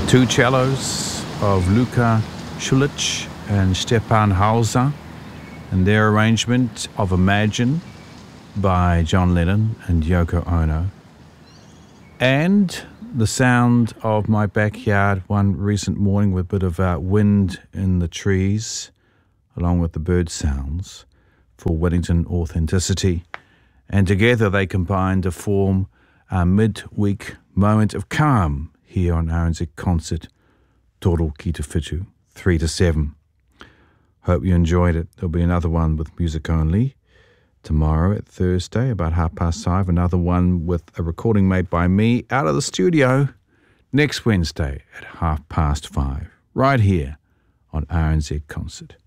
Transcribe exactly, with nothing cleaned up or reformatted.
Two cellos of Luka Schulich and Stepan Hauser, and their arrangement of Imagine by John Lennon and Yoko Ono. And the sound of my backyard one recent morning with a bit of uh, wind in the trees, along with the bird sounds, for Wellington Authenticity. And together they combine to form a midweek moment of calm here on R N Z Concert, Toro Ki Te Whitu, three to seven. Hope you enjoyed it. There'll be another one with music only tomorrow at Thursday, about half past five. Another one with a recording made by me out of the studio next Wednesday at half past five, right here on R N Z Concert.